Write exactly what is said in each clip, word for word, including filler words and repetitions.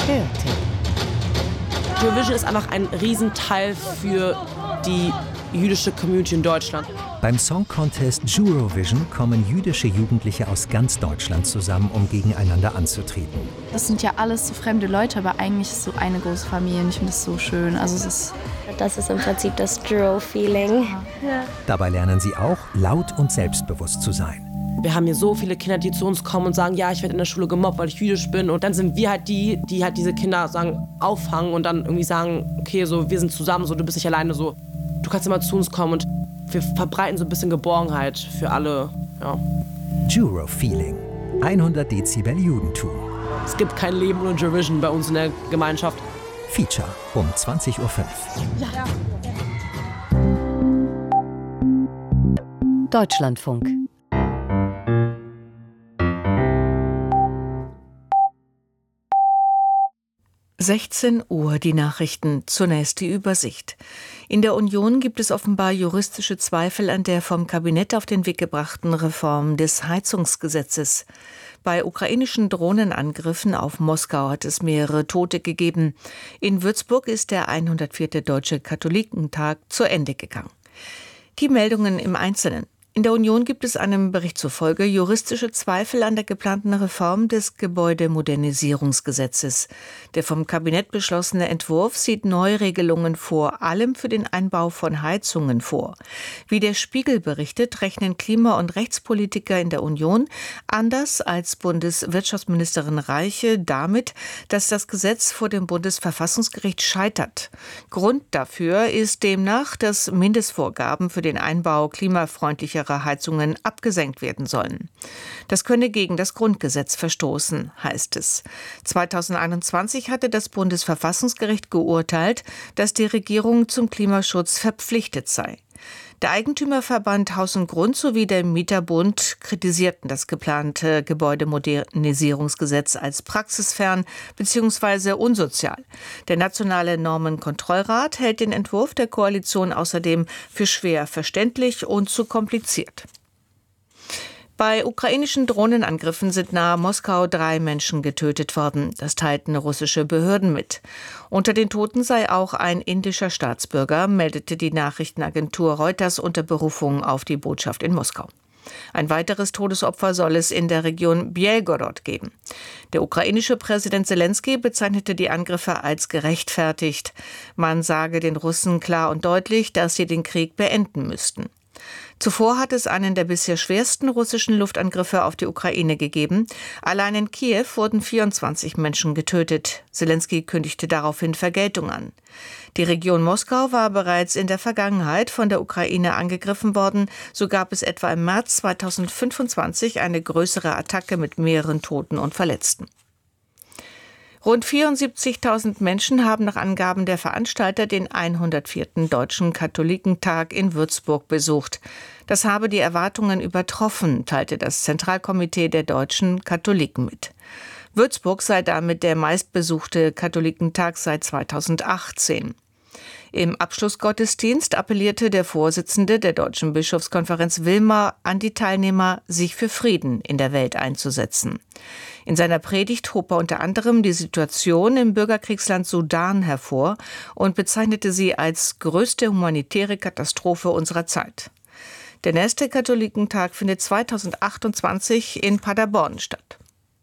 Kreativ. Eurovision ist einfach ein Riesenteil für die jüdische Community in Deutschland. Beim Song Contest Eurovision kommen jüdische Jugendliche aus ganz Deutschland zusammen, um gegeneinander anzutreten. Das sind ja alles so fremde Leute, aber eigentlich ist es so eine große Familie und ich finde das so schön. Also es ist das ist im Prinzip das Juro-Feeling. Ja. Dabei lernen sie auch, laut und selbstbewusst zu sein. Wir haben hier so viele Kinder, die zu uns kommen und sagen, ja, ich werde in der Schule gemobbt, weil ich jüdisch bin. Und dann sind wir halt die, die halt diese Kinder sagen, auffangen und dann irgendwie sagen, okay, so, wir sind zusammen, so, du bist nicht alleine, so, du kannst immer zu uns kommen. Und wir verbreiten so ein bisschen Geborgenheit für alle. Ja. Juro-Feeling. hundert Dezibel Judentum. Es gibt kein Leben ohne Eurovision bei uns in der Gemeinschaft. Feature um zwanzig Uhr fünf. Ja. Deutschlandfunk. sechzehn Uhr, die Nachrichten, zunächst die Übersicht. In der Union gibt es offenbar juristische Zweifel an der vom Kabinett auf den Weg gebrachten Reform des Heizungsgesetzes. Bei ukrainischen Drohnenangriffen auf Moskau hat es mehrere Tote gegeben. In Würzburg ist der hundertvierte Deutsche Katholikentag zu Ende gegangen. Die Meldungen im Einzelnen. In der Union gibt es einem Bericht zufolge juristische Zweifel an der geplanten Reform des Gebäudemodernisierungsgesetzes. Der vom Kabinett beschlossene Entwurf sieht Neuregelungen vor allem für den Einbau von Heizungen vor. Wie der Spiegel berichtet, rechnen Klima- und Rechtspolitiker in der Union anders als Bundeswirtschaftsministerin Reiche damit, dass das Gesetz vor dem Bundesverfassungsgericht scheitert. Grund dafür ist demnach, dass Mindestvorgaben für den Einbau klimafreundlicher Heizungen abgesenkt werden sollen. Das könne gegen das Grundgesetz verstoßen, heißt es. zweitausendeinundzwanzig hatte das Bundesverfassungsgericht geurteilt, dass die Regierung zum Klimaschutz verpflichtet sei. Der Eigentümerverband Haus und Grund sowie der Mieterbund kritisierten das geplante Gebäudemodernisierungsgesetz als praxisfern bzw. unsozial. Der Nationale Normenkontrollrat hält den Entwurf der Koalition außerdem für schwer verständlich und zu kompliziert. Bei ukrainischen Drohnenangriffen sind nahe Moskau drei Menschen getötet worden. Das teilten russische Behörden mit. Unter den Toten sei auch ein indischer Staatsbürger, meldete die Nachrichtenagentur Reuters unter Berufung auf die Botschaft in Moskau. Ein weiteres Todesopfer soll es in der Region Belgorod geben. Der ukrainische Präsident Selenskyj bezeichnete die Angriffe als gerechtfertigt. Man sage den Russen klar und deutlich, dass sie den Krieg beenden müssten. Zuvor hat es einen der bisher schwersten russischen Luftangriffe auf die Ukraine gegeben. Allein in Kiew wurden vierundzwanzig Menschen getötet. Selenskyj kündigte daraufhin Vergeltung an. Die Region Moskau war bereits in der Vergangenheit von der Ukraine angegriffen worden. So gab es etwa im März zweitausendfünfundzwanzig eine größere Attacke mit mehreren Toten und Verletzten. Rund vierundsiebzigtausend Menschen haben nach Angaben der Veranstalter den hundertvierten Deutschen Katholikentag in Würzburg besucht. Das habe die Erwartungen übertroffen, teilte das Zentralkomitee der deutschen Katholiken mit. Würzburg sei damit der meistbesuchte Katholikentag seit zweitausendachtzehn. Im Abschlussgottesdienst appellierte der Vorsitzende der Deutschen Bischofskonferenz Wilmer an die Teilnehmer, sich für Frieden in der Welt einzusetzen. In seiner Predigt hob er unter anderem die Situation im Bürgerkriegsland Sudan hervor und bezeichnete sie als größte humanitäre Katastrophe unserer Zeit. Der nächste Katholikentag findet zweitausendachtundzwanzig in Paderborn statt.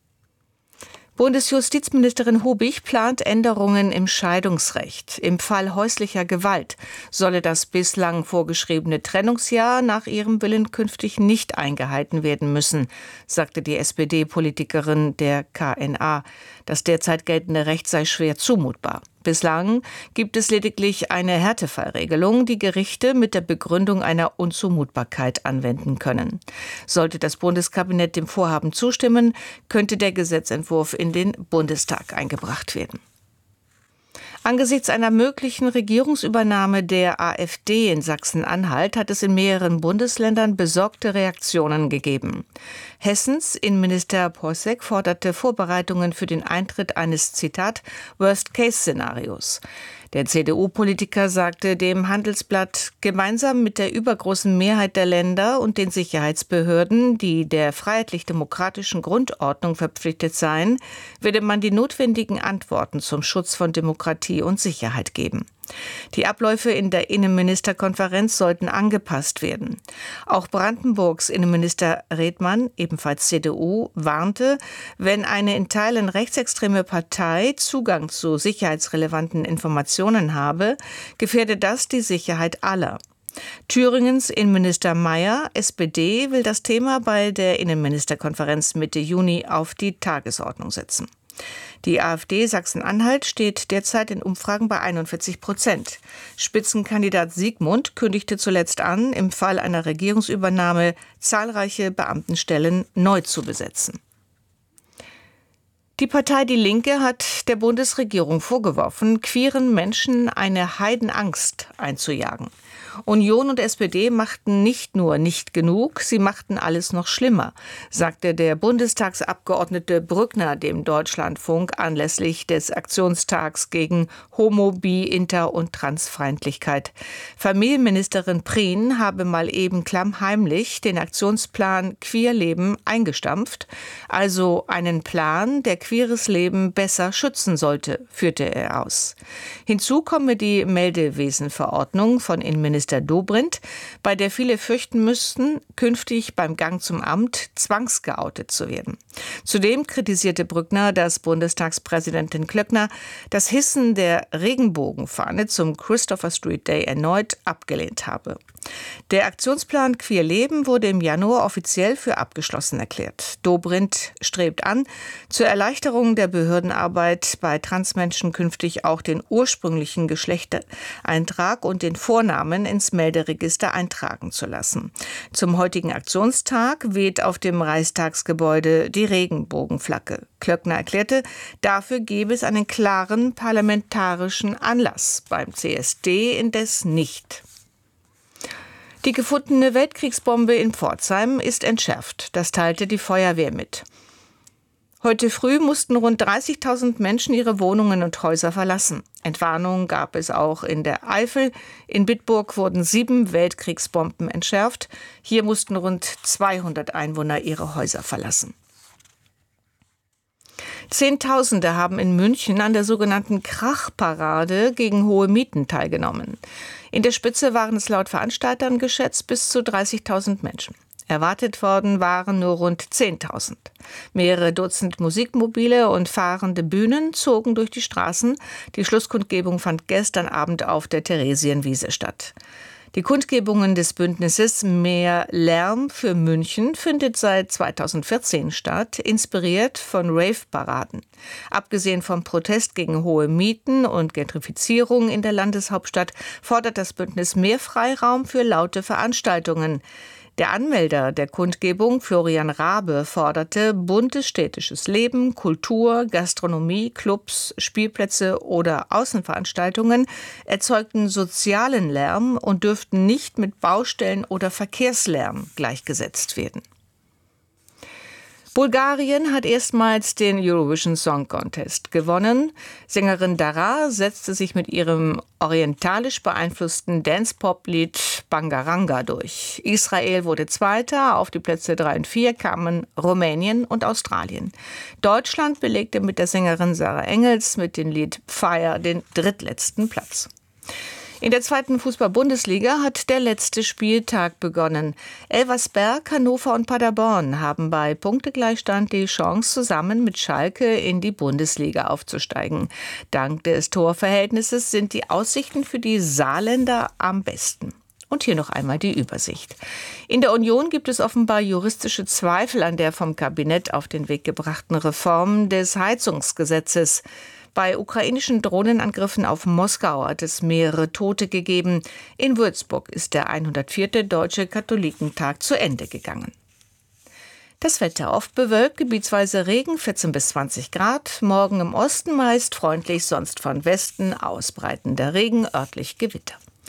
Bundesjustizministerin Hubig plant Änderungen im Scheidungsrecht. Im Fall häuslicher Gewalt solle das bislang vorgeschriebene Trennungsjahr nach ihrem Willen künftig nicht eingehalten werden müssen, sagte die S P D-Politikerin der K N A. Das derzeit geltende Recht sei schwer zumutbar. Bislang gibt es lediglich eine Härtefallregelung, die Gerichte mit der Begründung einer Unzumutbarkeit anwenden können. Sollte das Bundeskabinett dem Vorhaben zustimmen, könnte der Gesetzentwurf in den Bundestag eingebracht werden. Angesichts einer möglichen Regierungsübernahme der AfD in Sachsen-Anhalt hat es in mehreren Bundesländern besorgte Reaktionen gegeben. Hessens Innenminister Posek forderte Vorbereitungen für den Eintritt eines, Zitat, Worst-Case-Szenarios. Der C D U-Politiker sagte dem Handelsblatt, gemeinsam mit der übergroßen Mehrheit der Länder und den Sicherheitsbehörden, die der freiheitlich-demokratischen Grundordnung verpflichtet seien, werde man die notwendigen Antworten zum Schutz von Demokratie und Sicherheit geben. Die Abläufe in der Innenministerkonferenz sollten angepasst werden. Auch Brandenburgs Innenminister Redmann, ebenfalls C D U, warnte, wenn eine in Teilen rechtsextreme Partei Zugang zu sicherheitsrelevanten Informationen habe, gefährde das die Sicherheit aller. Thüringens Innenminister Mayer, S P D, will das Thema bei der Innenministerkonferenz Mitte Juni auf die Tagesordnung setzen. Die AfD Sachsen-Anhalt steht derzeit in Umfragen bei einundvierzig Prozent. Spitzenkandidat Siegmund kündigte zuletzt an, im Fall einer Regierungsübernahme zahlreiche Beamtenstellen neu zu besetzen. Die Partei Die Linke hat der Bundesregierung vorgeworfen, queeren Menschen eine Heidenangst einzujagen. Union und S P D machten nicht nur nicht genug, sie machten alles noch schlimmer, sagte der Bundestagsabgeordnete Brückner dem Deutschlandfunk anlässlich des Aktionstags gegen Homo-, Bi-, Inter- und Transfeindlichkeit. Familienministerin Prien habe mal eben klammheimlich den Aktionsplan Queerleben eingestampft, also einen Plan, der queeres Leben besser schützen sollte, führte er aus. Hinzu komme die Meldewesenverordnung von Innenminister Dobrindt, bei der viele fürchten müssten, künftig beim Gang zum Amt zwangsgeoutet zu werden. Zudem kritisierte Brückner, dass Bundestagspräsidentin Klöckner das Hissen der Regenbogenfahne zum Christopher Street Day erneut abgelehnt habe. Der Aktionsplan Queer Leben wurde im Januar offiziell für abgeschlossen erklärt. Dobrindt strebt an, zur Erleichterung der Behördenarbeit bei Transmenschen künftig auch den ursprünglichen Geschlechtereintrag und den Vornamen ins Melderegister eintragen zu lassen. Zum heutigen Aktionstag weht auf dem Reichstagsgebäude die Regenbogenflagge. Klöckner erklärte, dafür gebe es einen klaren parlamentarischen Anlass, beim C S D indes nicht. Die gefundene Weltkriegsbombe in Pforzheim ist entschärft. Das teilte die Feuerwehr mit. Heute früh mussten rund dreißigtausend Menschen ihre Wohnungen und Häuser verlassen. Entwarnung gab es auch in der Eifel. In Bitburg wurden sieben Weltkriegsbomben entschärft. Hier mussten rund zweihundert Einwohner ihre Häuser verlassen. Zehntausende haben in München an der sogenannten Krachparade gegen hohe Mieten teilgenommen. In der Spitze waren es laut Veranstaltern geschätzt bis zu dreißigtausend Menschen. Erwartet worden waren nur rund zehntausend. Mehrere Dutzend Musikmobile und fahrende Bühnen zogen durch die Straßen. Die Schlusskundgebung fand gestern Abend auf der Theresienwiese statt. Die Kundgebungen des Bündnisses Mehr Lärm für München findet seit zweitausendvierzehn statt, inspiriert von Rave-Paraden. Abgesehen vom Protest gegen hohe Mieten und Gentrifizierung in der Landeshauptstadt fordert das Bündnis mehr Freiraum für laute Veranstaltungen. Der Anmelder der Kundgebung, Florian Rabe, forderte buntes städtisches Leben, Kultur, Gastronomie, Clubs, Spielplätze oder Außenveranstaltungen erzeugten sozialen Lärm und dürften nicht mit Baustellen oder Verkehrslärm gleichgesetzt werden. Bulgarien hat erstmals den Eurovision Song Contest gewonnen. Sängerin Dara setzte sich mit ihrem orientalisch beeinflussten Dance-Pop-Lied Bangaranga durch. Israel wurde Zweiter, auf die Plätze drei und vier kamen Rumänien und Australien. Deutschland belegte mit der Sängerin Sarah Engels mit dem Lied Fire den drittletzten Platz. In der zweiten Fußball-Bundesliga hat der letzte Spieltag begonnen. Elversberg, Hannover und Paderborn haben bei Punktegleichstand die Chance, zusammen mit Schalke in die Bundesliga aufzusteigen. Dank des Torverhältnisses sind die Aussichten für die Saarländer am besten. Und hier noch einmal die Übersicht. In der Union gibt es offenbar juristische Zweifel an der vom Kabinett auf den Weg gebrachten Reform des Heizungsgesetzes. Bei ukrainischen Drohnenangriffen auf Moskau hat es mehrere Tote gegeben. In Würzburg ist der hundertvierte Deutsche Katholikentag zu Ende gegangen. Das Wetter oft bewölkt, gebietsweise Regen, vierzehn bis zwanzig Grad. Morgen im Osten meist freundlich, sonst von Westen ausbreitender Regen, örtlich Gewitter.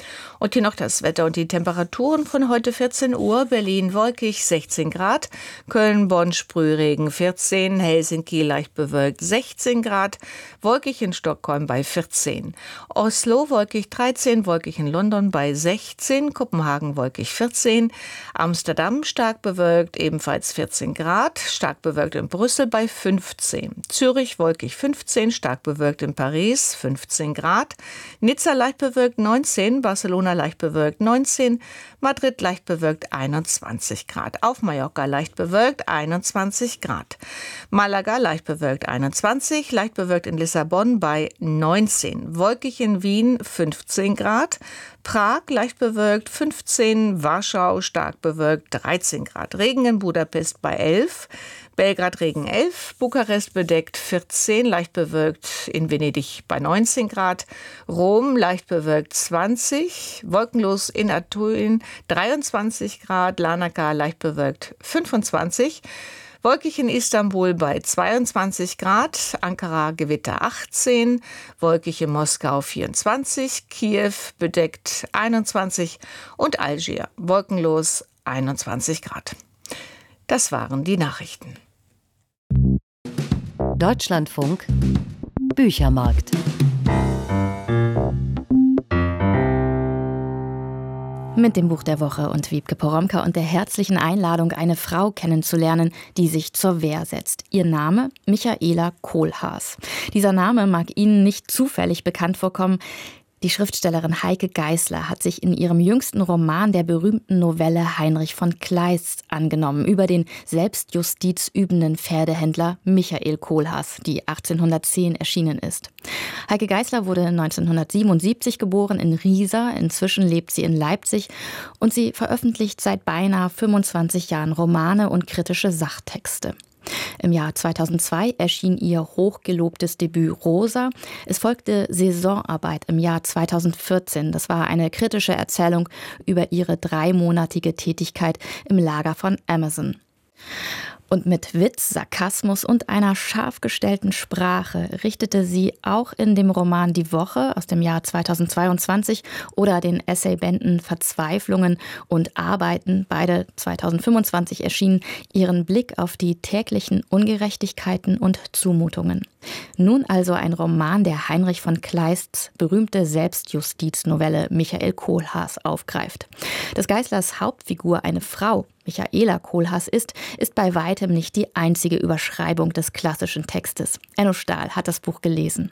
Und hier noch das Wetter und die Temperaturen von heute vierzehn Uhr. Berlin wolkig, sechzehn Grad. Köln, Bonn, Sprühregen, vierzehn. Helsinki leicht bewölkt, sechzehn Grad. Wolkig in Stockholm bei vierzehn. Oslo wolkig dreizehn, wolkig in London bei sechzehn. Kopenhagen wolkig vierzehn. Amsterdam stark bewölkt, ebenfalls vierzehn Grad. Stark bewölkt in Brüssel bei fünfzehn. Zürich wolkig fünfzehn, stark bewölkt in Paris fünfzehn Grad. Nizza leicht bewölkt neunzehn, Barcelona leicht bewölkt neunzehn, Madrid leicht bewölkt einundzwanzig Grad. Auf Mallorca leicht bewölkt einundzwanzig Grad. Malaga leicht bewölkt einundzwanzig, leicht bewölkt in Lissabon bei neunzehn. Wolkig in Wien fünfzehn Grad. Prag leicht bewölkt fünfzehn, Warschau stark bewölkt dreizehn Grad. Regen in Budapest bei elf. Belgrad Regen elf, Bukarest bedeckt vierzehn, leicht bewölkt in Venedig bei neunzehn Grad, Rom leicht bewölkt zwanzig, wolkenlos in Athen dreiundzwanzig Grad, Larnaca leicht bewölkt fünfundzwanzig, wolkig in Istanbul bei zweiundzwanzig Grad, Ankara Gewitter achtzehn, wolkig in Moskau vierundzwanzig, Kiew bedeckt einundzwanzig und Algier wolkenlos einundzwanzig Grad. Das waren die Nachrichten. Deutschlandfunk Büchermarkt. Mit dem Buch der Woche und Wiebke Poromka und der herzlichen Einladung, eine Frau kennenzulernen, die sich zur Wehr setzt. Ihr Name? Michaela Kohlhaas. Dieser Name mag Ihnen nicht zufällig bekannt vorkommen. Die Schriftstellerin Heike Geisler hat sich in ihrem jüngsten Roman der berühmten Novelle Heinrich von Kleist angenommen, über den Selbstjustiz übenden Pferdehändler Michael Kohlhaas, die achtzehnhundertzehn erschienen ist. Heike Geisler wurde neunzehnhundertsiebenundsiebzig geboren in Riesa, inzwischen lebt sie in Leipzig und sie veröffentlicht seit beinahe fünfundzwanzig Jahren Romane und kritische Sachtexte. Im Jahr zweitausendzwei erschien ihr hochgelobtes Debüt Rosa. Es folgte Saisonarbeit im Jahr zweitausendvierzehn. Das war eine kritische Erzählung über ihre dreimonatige Tätigkeit im Lager von Amazon. Und mit Witz, Sarkasmus und einer scharf gestellten Sprache richtete sie auch in dem Roman Die Woche aus dem Jahr zweitausendzweiundzwanzig oder den Essaybänden Verzweiflungen und Arbeiten, beide zweitausendfünfundzwanzig erschienen, ihren Blick auf die täglichen Ungerechtigkeiten und Zumutungen. Nun also ein Roman, der Heinrich von Kleists berühmte Selbstjustiznovelle Michael Kohlhaas aufgreift. Dass Geislers Hauptfigur eine Frau, Michaela Kohlhaas ist, ist bei weitem nicht die einzige Überschreibung des klassischen Textes. Enno Stahl hat das Buch gelesen.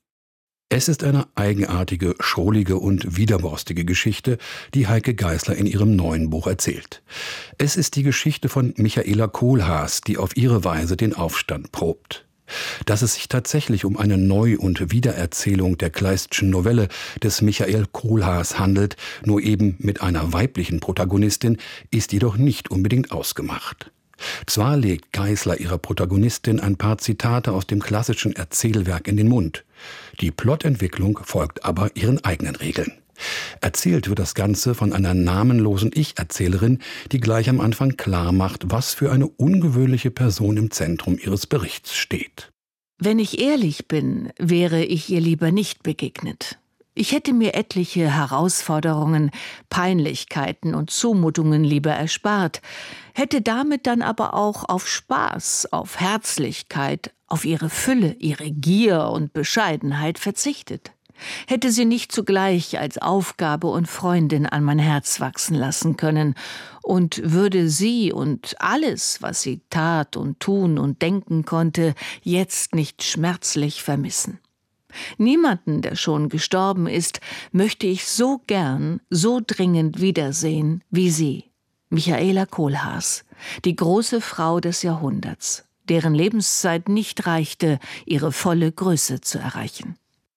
Es ist eine eigenartige, schrullige und widerborstige Geschichte, die Heike Geisler in ihrem neuen Buch erzählt. Es ist die Geschichte von Michaela Kohlhaas, die auf ihre Weise den Aufstand probt. Dass es sich tatsächlich um eine Neu- und Wiedererzählung der Kleistschen Novelle des Michael Kohlhaas handelt, nur eben mit einer weiblichen Protagonistin, ist jedoch nicht unbedingt ausgemacht. Zwar legt Geisler ihrer Protagonistin ein paar Zitate aus dem klassischen Erzählwerk in den Mund. Die Plotentwicklung folgt aber ihren eigenen Regeln. Erzählt wird das Ganze von einer namenlosen Ich-Erzählerin, die gleich am Anfang klar macht, was für eine ungewöhnliche Person im Zentrum ihres Berichts steht. Wenn ich ehrlich bin, wäre ich ihr lieber nicht begegnet. Ich hätte mir etliche Herausforderungen, Peinlichkeiten und Zumutungen lieber erspart, hätte damit dann aber auch auf Spaß, auf Herzlichkeit, auf ihre Fülle, ihre Gier und Bescheidenheit verzichtet. Hätte sie nicht zugleich als Aufgabe und Freundin an mein Herz wachsen lassen können und würde sie und alles, was sie tat und tun und denken konnte, jetzt nicht schmerzlich vermissen. Niemanden, der schon gestorben ist, möchte ich so gern, so dringend wiedersehen wie sie, Michaela Kohlhaas, die große Frau des Jahrhunderts, deren Lebenszeit nicht reichte, ihre volle Größe zu erreichen.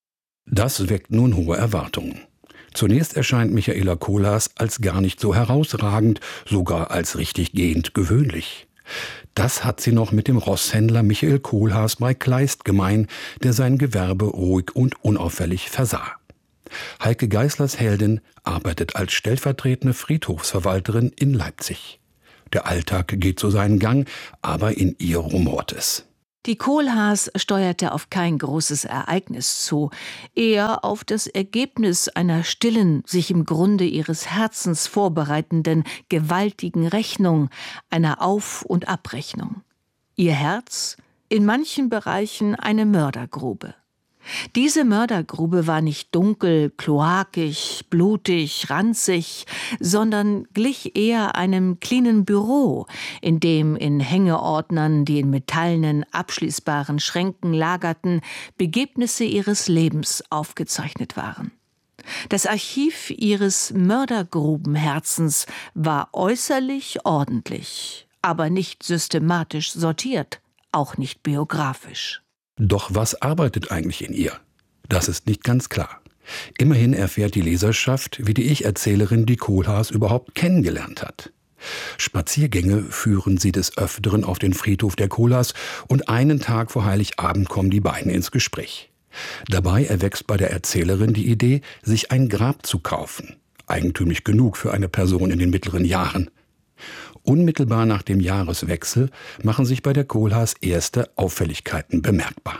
Das weckt nun hohe Erwartungen. Zunächst erscheint Michaela Kohlhaas als gar nicht so herausragend, sogar als richtig gehend gewöhnlich. Das hat sie noch mit dem Rosshändler Michael Kohlhaas bei Kleist gemein, der sein Gewerbe ruhig und unauffällig versah. Heike Geislers Heldin arbeitet als stellvertretende Friedhofsverwalterin in Leipzig. Der Alltag geht so seinen Gang, aber in ihr rumort es. Die Kohlhaas steuerte auf kein großes Ereignis zu, eher auf das Ergebnis einer stillen, sich im Grunde ihres Herzens vorbereitenden, gewaltigen Rechnung, einer Auf- und Abrechnung. Ihr Herz, in manchen Bereichen eine Mördergrube. Diese Mördergrube war nicht dunkel, kloakig, blutig, ranzig, sondern glich eher einem cleanen Büro, in dem in Hängeordnern, die in metallenen, abschließbaren Schränken lagerten, Begebnisse ihres Lebens aufgezeichnet waren. Das Archiv ihres Mördergrubenherzens war äußerlich ordentlich, aber nicht systematisch sortiert, auch nicht biografisch. Doch was arbeitet eigentlich in ihr? Das ist nicht ganz klar. Immerhin erfährt die Leserschaft, wie die Ich-Erzählerin die Kohlhaas überhaupt kennengelernt hat. Spaziergänge führen sie des Öfteren auf den Friedhof der Kohlhaas und einen Tag vor Heiligabend kommen die beiden ins Gespräch. Dabei erwächst bei der Erzählerin die Idee, sich ein Grab zu kaufen. Eigentümlich genug für eine Person in den mittleren Jahren. Unmittelbar nach dem Jahreswechsel machen sich bei der Kohlhaas erste Auffälligkeiten bemerkbar.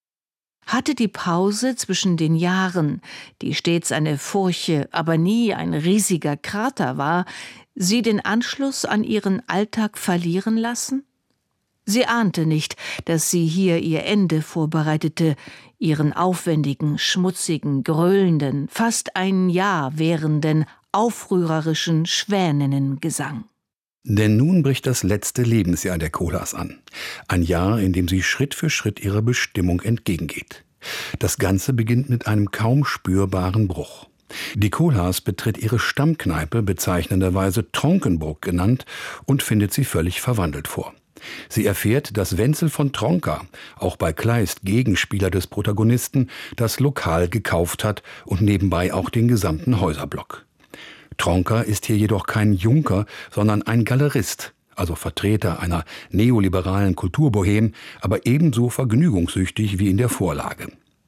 Hatte die Pause zwischen den Jahren, die stets eine Furche, aber nie ein riesiger Krater war, sie den Anschluss an ihren Alltag verlieren lassen? Sie ahnte nicht, dass sie hier ihr Ende vorbereitete, ihren aufwendigen, schmutzigen, gröhlenden, fast ein Jahr währenden, aufrührerischen Schwäninnengesang. Denn nun bricht das letzte Lebensjahr der Kohlhaas an. Ein Jahr, in dem sie Schritt für Schritt ihrer Bestimmung entgegengeht. Das Ganze beginnt mit einem kaum spürbaren Bruch. Die Kohlhaas betritt ihre Stammkneipe, bezeichnenderweise Tronkenburg genannt, und findet sie völlig verwandelt vor. Sie erfährt, dass Wenzel von Tronka, auch bei Kleist Gegenspieler des Protagonisten, das Lokal gekauft hat und nebenbei auch den gesamten Häuserblock. Tronka ist hier jedoch kein Junker, sondern ein Galerist, also Vertreter einer neoliberalen Kulturbohem, aber ebenso vergnügungssüchtig wie in der Vorlage.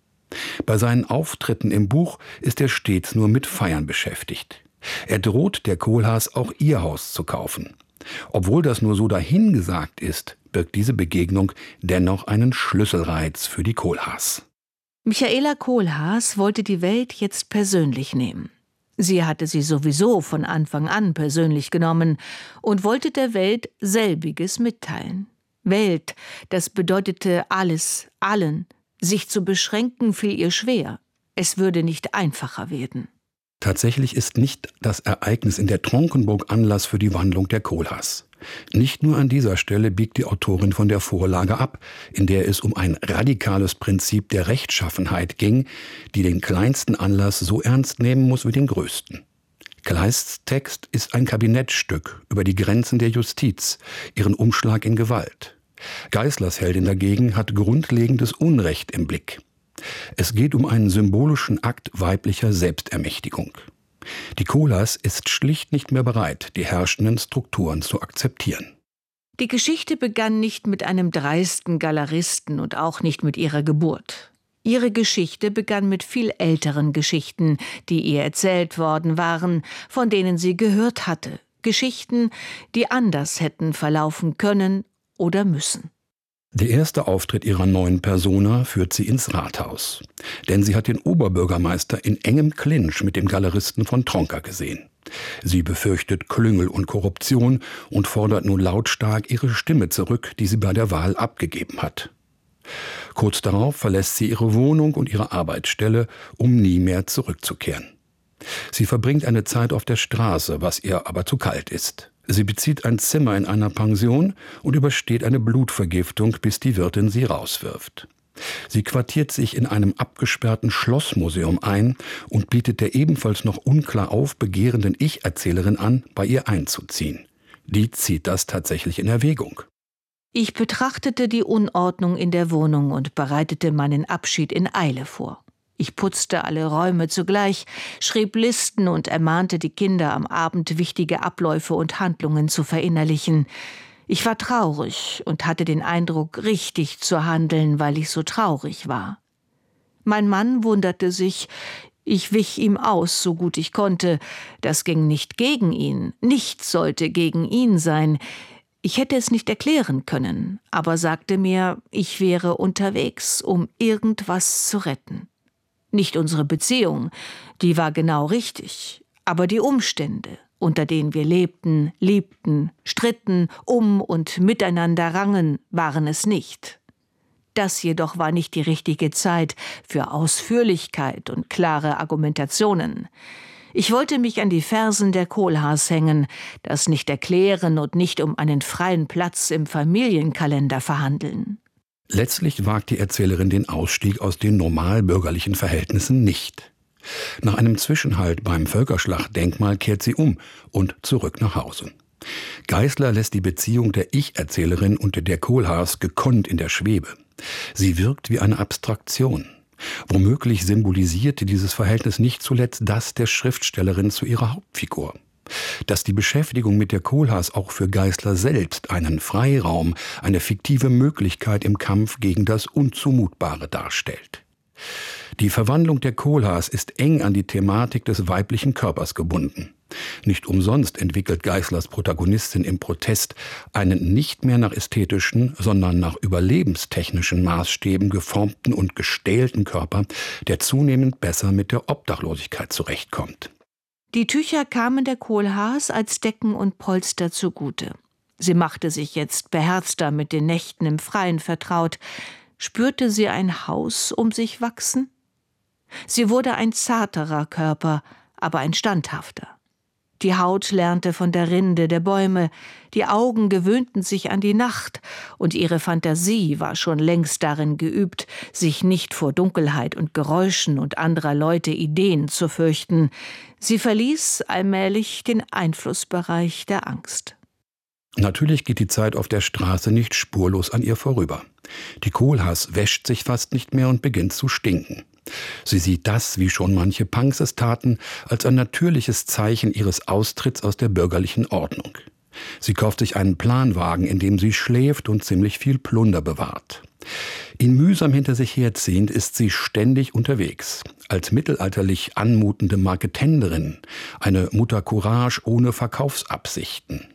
Bei seinen Auftritten im Buch ist er stets nur mit Feiern beschäftigt. Er droht der Kohlhaas auch ihr Haus zu kaufen. Obwohl das nur so dahingesagt ist, birgt diese Begegnung dennoch einen Schlüsselreiz für die Kohlhaas. Michaela Kohlhaas wollte die Welt jetzt persönlich nehmen. Sie hatte sie sowieso von Anfang an persönlich genommen und wollte der Welt selbiges mitteilen. Welt, das bedeutete alles, allen. Sich zu beschränken fiel ihr schwer. Es würde nicht einfacher werden. Tatsächlich ist nicht das Ereignis in der Tronkenburg Anlass für die Wandlung der Kohlhaas. Nicht nur an dieser Stelle biegt die Autorin von der Vorlage ab, in der es um ein radikales Prinzip der Rechtschaffenheit ging, die den kleinsten Anlass so ernst nehmen muss wie den größten. Kleists Text ist ein Kabinettstück über die Grenzen der Justiz, ihren Umschlag in Gewalt. Geißlers Heldin dagegen hat grundlegendes Unrecht im Blick. Es geht um einen symbolischen Akt weiblicher Selbstermächtigung. Die Kohlhaas ist schlicht nicht mehr bereit, die herrschenden Strukturen zu akzeptieren. Die Geschichte begann nicht mit einem dreisten Galeristen und auch nicht mit ihrer Geburt. Ihre Geschichte begann mit viel älteren Geschichten, die ihr erzählt worden waren, von denen sie gehört hatte. Geschichten, die anders hätten verlaufen können oder müssen. Der erste Auftritt ihrer neuen Persona führt sie ins Rathaus. Denn sie hat den Oberbürgermeister in engem Clinch mit dem Galeristen von Tronka gesehen. Sie befürchtet Klüngel und Korruption und fordert nun lautstark ihre Stimme zurück, die sie bei der Wahl abgegeben hat. Kurz darauf verlässt sie ihre Wohnung und ihre Arbeitsstelle, um nie mehr zurückzukehren. Sie verbringt eine Zeit auf der Straße, was ihr aber zu kalt ist. Sie bezieht ein Zimmer in einer Pension und übersteht eine Blutvergiftung, bis die Wirtin sie rauswirft. Sie quartiert sich in einem abgesperrten Schlossmuseum ein und bietet der ebenfalls noch unklar aufbegehrenden Ich-Erzählerin an, bei ihr einzuziehen. Die zieht das tatsächlich in Erwägung. Ich betrachtete die Unordnung in der Wohnung und bereitete meinen Abschied in Eile vor. Ich putzte alle Räume zugleich, schrieb Listen und ermahnte die Kinder, am Abend wichtige Abläufe und Handlungen zu verinnerlichen. Ich war traurig und hatte den Eindruck, richtig zu handeln, weil ich so traurig war. Mein Mann wunderte sich, ich wich ihm aus, so gut ich konnte. Das ging nicht gegen ihn, nichts sollte gegen ihn sein. Ich hätte es nicht erklären können, aber sagte mir, ich wäre unterwegs, um irgendwas zu retten. Nicht unsere Beziehung, die war genau richtig, aber die Umstände, unter denen wir lebten, liebten, stritten, um und miteinander rangen, waren es nicht. Das jedoch war nicht die richtige Zeit für Ausführlichkeit und klare Argumentationen. Ich wollte mich an die Fersen der Kohlhaas hängen, das nicht erklären und nicht um einen freien Platz im Familienkalender verhandeln. Letztlich wagt die Erzählerin den Ausstieg aus den normalbürgerlichen Verhältnissen nicht. Nach einem Zwischenhalt beim Völkerschlachtdenkmal kehrt sie um und zurück nach Hause. Geisler lässt die Beziehung der Ich-Erzählerin und der Kohlhaas gekonnt in der Schwebe. Sie wirkt wie eine Abstraktion. Womöglich symbolisierte dieses Verhältnis nicht zuletzt das der Schriftstellerin zu ihrer Hauptfigur. Dass die Beschäftigung mit der Kohlhaas auch für Geisler selbst einen Freiraum, eine fiktive Möglichkeit im Kampf gegen das Unzumutbare darstellt. Die Verwandlung der Kohlhaas ist eng an die Thematik des weiblichen Körpers gebunden. Nicht umsonst entwickelt Geislers Protagonistin im Protest einen nicht mehr nach ästhetischen, sondern nach überlebenstechnischen Maßstäben geformten und gestählten Körper, der zunehmend besser mit der Obdachlosigkeit zurechtkommt. Die Tücher kamen der Kohlhaas als Decken und Polster zugute. Sie machte sich jetzt beherzter mit den Nächten im Freien vertraut. Spürte sie ein Haus um sich wachsen? Sie wurde ein zarterer Körper, aber ein standhafter. Die Haut lernte von der Rinde der Bäume, die Augen gewöhnten sich an die Nacht, und ihre Fantasie war schon längst darin geübt, sich nicht vor Dunkelheit und Geräuschen und anderer Leute Ideen zu fürchten. Sie verließ allmählich den Einflussbereich der Angst. Natürlich geht die Zeit auf der Straße nicht spurlos an ihr vorüber. Die Kohlhaas wäscht sich fast nicht mehr und beginnt zu stinken. Sie sieht das, wie schon manche Punks es taten, als ein natürliches Zeichen ihres Austritts aus der bürgerlichen Ordnung. Sie kauft sich einen Planwagen, in dem sie schläft und ziemlich viel Plunder bewahrt. Ihn mühsam hinter sich herziehend ist sie ständig unterwegs. Als mittelalterlich anmutende Marketenderin, eine Mutter Courage ohne Verkaufsabsichten.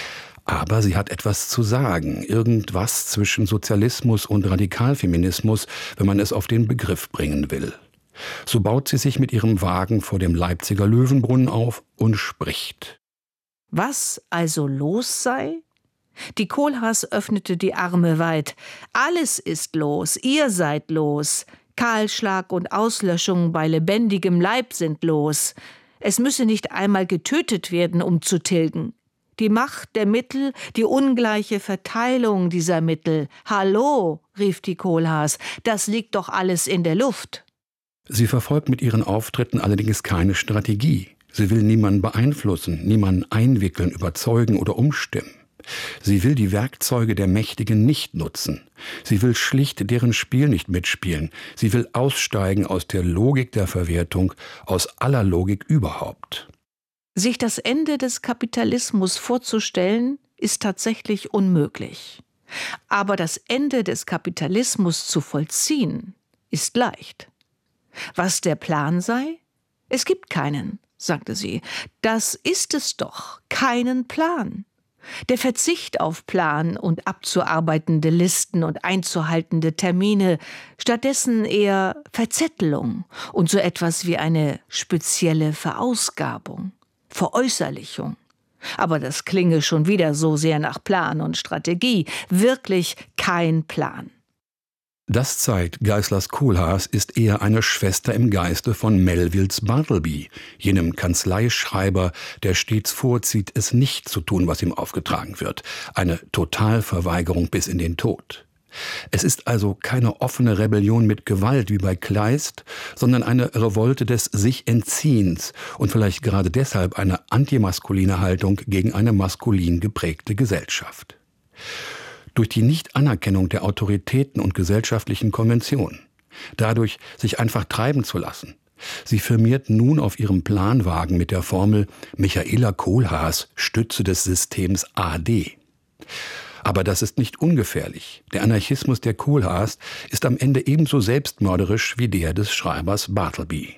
Aber sie hat etwas zu sagen, irgendwas zwischen Sozialismus und Radikalfeminismus, wenn man es auf den Begriff bringen will. So baut sie sich mit ihrem Wagen vor dem Leipziger Löwenbrunnen auf und spricht. Was also los sei? Die Kohlhaas öffnete die Arme weit. Alles ist los, ihr seid los. Kahlschlag und Auslöschung bei lebendigem Leib sind los. Es müsse nicht einmal getötet werden, um zu tilgen. Die Macht der Mittel, die ungleiche Verteilung dieser Mittel. Hallo, rief die Kohlhaas, das liegt doch alles in der Luft. Sie verfolgt mit ihren Auftritten allerdings keine Strategie. Sie will niemanden beeinflussen, niemanden einwickeln, überzeugen oder umstimmen. Sie will die Werkzeuge der Mächtigen nicht nutzen. Sie will schlicht deren Spiel nicht mitspielen. Sie will aussteigen aus der Logik der Verwertung, aus aller Logik überhaupt. Sich das Ende des Kapitalismus vorzustellen, ist tatsächlich unmöglich. Aber das Ende des Kapitalismus zu vollziehen, ist leicht. Was der Plan sei? Es gibt keinen, sagte sie. Das ist es doch, keinen Plan. Der Verzicht auf Plan und abzuarbeitende Listen und einzuhaltende Termine, stattdessen eher Verzettelung und so etwas wie eine spezielle Verausgabung. Veräußerlichung. Aber das klinge schon wieder so sehr nach Plan und Strategie. Wirklich kein Plan. Das zeigt, Geislers Kohlhaas ist eher eine Schwester im Geiste von Melvilles Bartleby, jenem Kanzleischreiber, der stets vorzieht, es nicht zu tun, was ihm aufgetragen wird. Eine Totalverweigerung bis in den Tod. Es ist also keine offene Rebellion mit Gewalt wie bei Kleist, sondern eine Revolte des Sich-Entziehens und vielleicht gerade deshalb eine antimaskuline Haltung gegen eine maskulin geprägte Gesellschaft. Durch die Nichtanerkennung der Autoritäten und gesellschaftlichen Konventionen, dadurch sich einfach treiben zu lassen. Sie firmiert nun auf ihrem Planwagen mit der Formel Michaela Kohlhaas, Stütze des Systems A D. Aber das ist nicht ungefährlich. Der Anarchismus der Kohlhaas ist am Ende ebenso selbstmörderisch wie der des Schreibers Bartleby.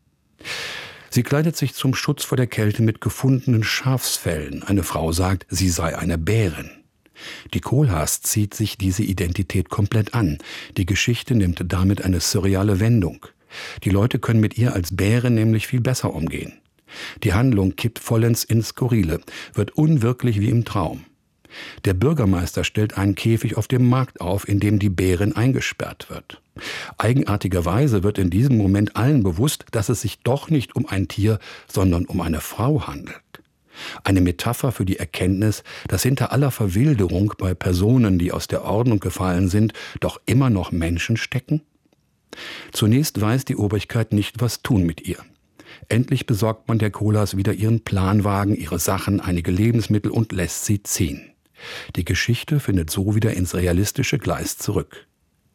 Sie kleidet sich zum Schutz vor der Kälte mit gefundenen Schafsfellen. Eine Frau sagt, sie sei eine Bärin. Die Kohlhaas zieht sich diese Identität komplett an. Die Geschichte nimmt damit eine surreale Wendung. Die Leute können mit ihr als Bäre nämlich viel besser umgehen. Die Handlung kippt vollends ins Skurrile, wird unwirklich wie im Traum. Der Bürgermeister stellt einen Käfig auf dem Markt auf, in dem die Bärin eingesperrt wird. Eigenartigerweise wird in diesem Moment allen bewusst, dass es sich doch nicht um ein Tier, sondern um eine Frau handelt. Eine Metapher für die Erkenntnis, dass hinter aller Verwilderung bei Personen, die aus der Ordnung gefallen sind, doch immer noch Menschen stecken? Zunächst weiß die Obrigkeit nicht, was tun mit ihr. Endlich besorgt man der Kohlhaas wieder ihren Planwagen, ihre Sachen, einige Lebensmittel und lässt sie ziehen. Die Geschichte findet so wieder ins realistische Gleis zurück.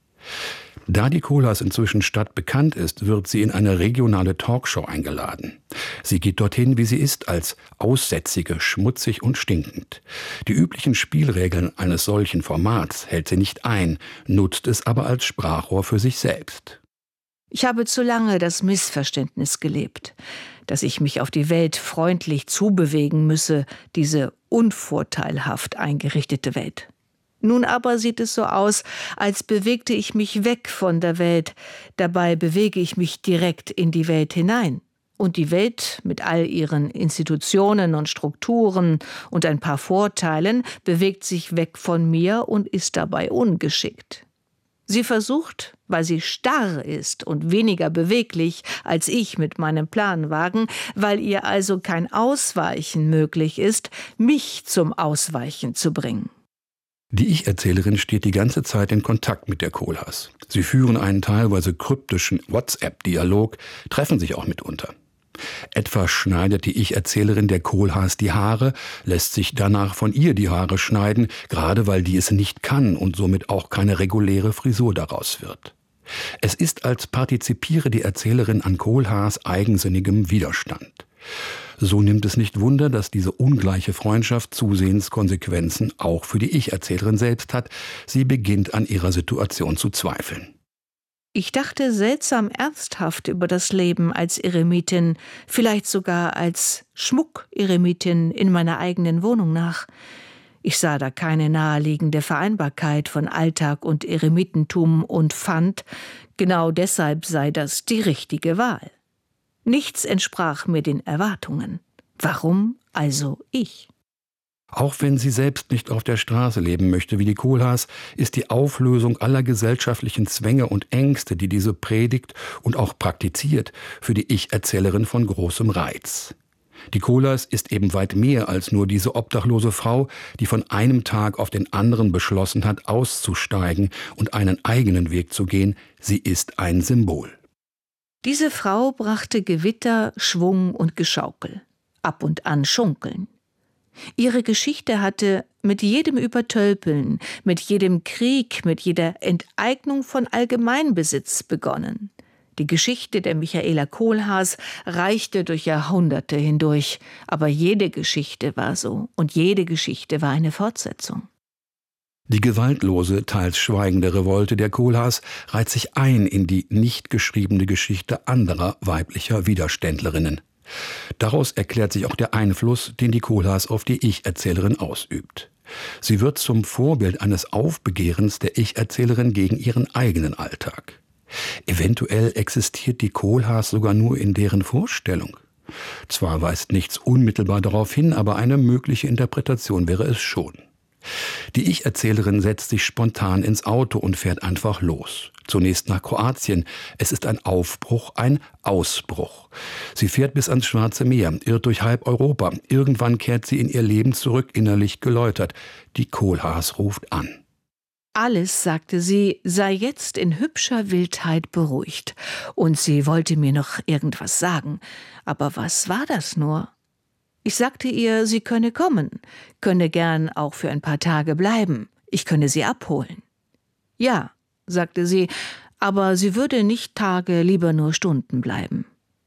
Da die Kohlhaas inzwischen stadtbekannt ist, wird sie in eine regionale Talkshow eingeladen. Sie geht dorthin, wie sie ist, als Aussätzige, schmutzig und stinkend. Die üblichen Spielregeln eines solchen Formats hält sie nicht ein, nutzt es aber als Sprachrohr für sich selbst. Ich habe zu lange das Missverständnis gelebt, dass ich mich auf die Welt freundlich zubewegen müsse, diese unvorteilhaft eingerichtete Welt. Nun aber sieht es so aus, als bewegte ich mich weg von der Welt. Dabei bewege ich mich direkt in die Welt hinein. Und die Welt mit all ihren Institutionen und Strukturen und ein paar Vorteilen bewegt sich weg von mir und ist dabei ungeschickt. Sie versucht, weil sie starr ist und weniger beweglich als ich mit meinem Planwagen, weil ihr also kein Ausweichen möglich ist, mich zum Ausweichen zu bringen. Die Ich-Erzählerin steht die ganze Zeit in Kontakt mit der Kohlhaas. Sie führen einen teilweise kryptischen WhatsApp-Dialog, treffen sich auch mitunter. Etwa schneidet die Ich-Erzählerin der Kohlhaas die Haare, lässt sich danach von ihr die Haare schneiden, gerade weil die es nicht kann und somit auch keine reguläre Frisur daraus wird. Es ist, als partizipiere die Erzählerin an Kohlhaas eigensinnigem Widerstand. So nimmt es nicht Wunder, dass diese ungleiche Freundschaft zusehends Konsequenzen auch für die Ich-Erzählerin selbst hat. Sie beginnt an ihrer Situation zu zweifeln. Ich dachte seltsam ernsthaft über das Leben als Eremitin, vielleicht sogar als Schmuck-Eremitin in meiner eigenen Wohnung nach. Ich sah da keine naheliegende Vereinbarkeit von Alltag und Eremitentum und fand, genau deshalb sei das die richtige Wahl. Nichts entsprach mir den Erwartungen. Warum also ich? Auch wenn sie selbst nicht auf der Straße leben möchte wie die Kohlhaas, ist die Auflösung aller gesellschaftlichen Zwänge und Ängste, die diese predigt und auch praktiziert, für die Ich-Erzählerin von großem Reiz. Die Kohlhaas ist eben weit mehr als nur diese obdachlose Frau, die von einem Tag auf den anderen beschlossen hat, auszusteigen und einen eigenen Weg zu gehen. Sie ist ein Symbol. Diese Frau brachte Gewitter, Schwung und Geschaukel, ab und an Schunkeln. Ihre Geschichte hatte mit jedem Übertölpeln, mit jedem Krieg, mit jeder Enteignung von Allgemeinbesitz begonnen. Die Geschichte der Michaela Kohlhaas reichte durch Jahrhunderte hindurch, aber jede Geschichte war so und jede Geschichte war eine Fortsetzung. Die gewaltlose, teils schweigende Revolte der Kohlhaas reiht sich ein in die nicht geschriebene Geschichte anderer weiblicher Widerständlerinnen. Daraus erklärt sich auch der Einfluss, den die Kohlhaas auf die Ich-Erzählerin ausübt. Sie wird zum Vorbild eines Aufbegehrens der Ich-Erzählerin gegen ihren eigenen Alltag. Eventuell existiert die Kohlhaas sogar nur in deren Vorstellung. Zwar weist nichts unmittelbar darauf hin, aber eine mögliche Interpretation wäre es schon. Die Ich-Erzählerin setzt sich spontan ins Auto und fährt einfach los. Zunächst nach Kroatien. Es ist ein Aufbruch, ein Ausbruch. Sie fährt bis ans Schwarze Meer, irrt durch halb Europa. Irgendwann kehrt sie in ihr Leben zurück, innerlich geläutert. Die Kohlhaas ruft an. Alles, sagte sie, sei jetzt in hübscher Wildheit beruhigt. Und sie wollte mir noch irgendwas sagen. Aber was war das nur? Ich sagte ihr, sie könne kommen, könne gern auch für ein paar Tage bleiben. Ich könne sie abholen. Ja, sagte sie, aber sie würde nicht Tage, lieber nur Stunden bleiben.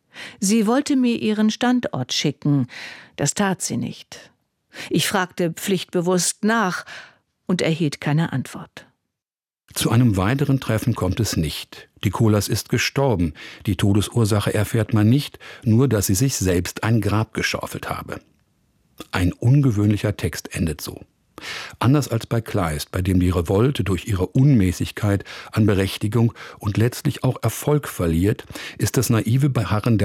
Sie wollte mir ihren Standort schicken. Das tat sie nicht. Ich fragte pflichtbewusst nach und erhielt keine Antwort. Zu einem weiteren Treffen kommt es nicht. Die Kohlhaas ist gestorben. Die Todesursache erfährt man nicht, nur dass sie sich selbst ein Grab geschaufelt habe. Ein ungewöhnlicher Text endet so. Anders als bei Kleist, bei dem die Revolte durch ihre Unmäßigkeit an Berechtigung und letztlich auch Erfolg verliert, ist das naive Beharren der